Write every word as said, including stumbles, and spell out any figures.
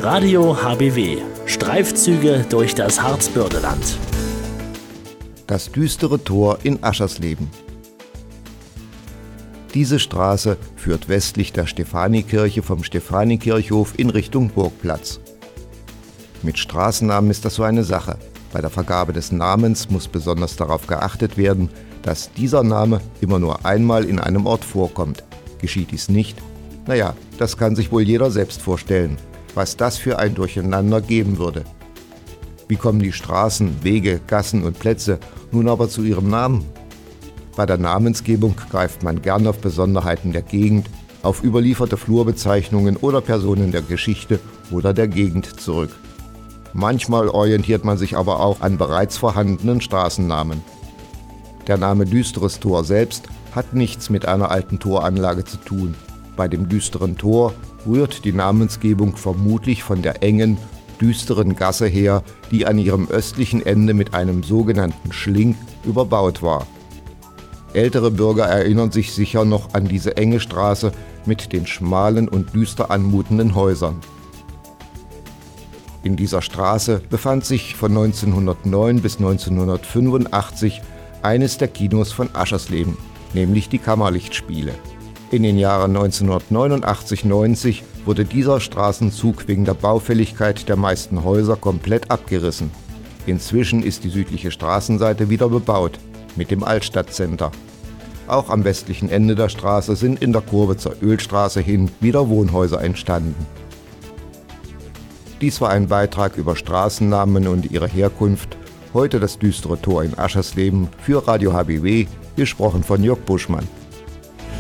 Radio H B W. Streifzüge durch das Harzbördeland. Das düstere Tor in Aschersleben. Diese Straße führt westlich der Stephanikirche vom Stephanikirchhof in Richtung Burgplatz. Mit Straßennamen ist das so eine Sache. Bei der Vergabe des Namens muss besonders darauf geachtet werden, dass dieser Name immer nur einmal in einem Ort vorkommt. Geschieht dies nicht? Naja, das kann sich wohl jeder selbst vorstellen, was das für ein Durcheinander geben würde. Wie kommen die Straßen, Wege, Gassen und Plätze nun aber zu ihrem Namen? Bei der Namensgebung greift man gern auf Besonderheiten der Gegend, auf überlieferte Flurbezeichnungen oder Personen der Geschichte oder der Gegend zurück. Manchmal orientiert man sich aber auch an bereits vorhandenen Straßennamen. Der Name Düsteres Tor selbst hat nichts mit einer alten Toranlage zu tun. Bei dem Düsteren Tor rührt die Namensgebung vermutlich von der engen, düsteren Gasse her, die an ihrem östlichen Ende mit einem sogenannten Schlink überbaut war. Ältere Bürger erinnern sich sicher noch an diese enge Straße mit den schmalen und düster anmutenden Häusern. In dieser Straße befand sich von neunzehnhundertneun bis neunzehnhundertfünfundachtzig eines der Kinos von Aschersleben, nämlich die Kammerlichtspiele. In den Jahren neunzehnhundertneunundachtzig neunzig wurde dieser Straßenzug wegen der Baufälligkeit der meisten Häuser komplett abgerissen. Inzwischen ist die südliche Straßenseite wieder bebaut, mit dem Altstadtcenter. Auch am westlichen Ende der Straße sind in der Kurve zur Ölstraße hin wieder Wohnhäuser entstanden. Dies war ein Beitrag über Straßennamen und ihre Herkunft. Heute das düstere Tor in Aschersleben für Radio H B W, gesprochen von Jörg Buschmann.